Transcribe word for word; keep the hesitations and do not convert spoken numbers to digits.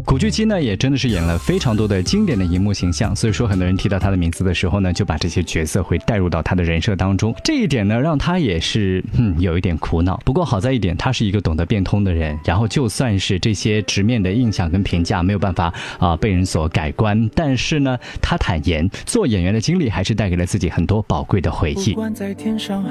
古巨基呢也真的是演了非常多的经典的荧幕形象，所以说很多人提到他的名字的时候呢，就把这些角色会带入到他的人设当中。这一点呢，让他也是嗯有一点苦恼。不过好在一点，他是一个懂得变通的人。然后就算是这些直面的印象跟评价没有办法啊、呃、被人所改观，但是呢，他坦言做演员的经历还是带给了自己很多宝贵的回忆。